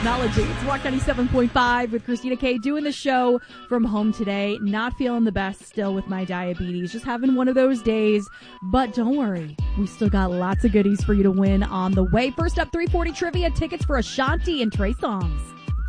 Technology. It's Rock 97.5 with Christina K doing the show from home today. Not feeling the best still with my diabetes. Just having one of those days. But don't worry. We still got lots of goodies for you to win on the way. First up, 340 Trivia tickets for Ashanti and Trey Songz.